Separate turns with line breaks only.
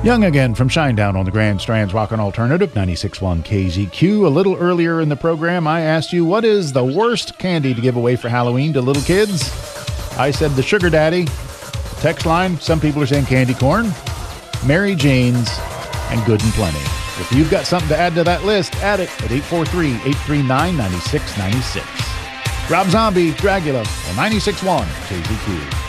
Young again from Shinedown on the Grand Strands Rock and Alternative 96.1 KZQ. A little earlier in the program, I asked you, what is the worst candy to give away for Halloween to little kids? I said the Sugar Daddy. Text line, some people are saying candy corn, Mary Jane's, and Good and Plenty. If you've got something to add to that list, add it at 843-839-9696. Rob Zombie, Dragula on 96.1 KZQ.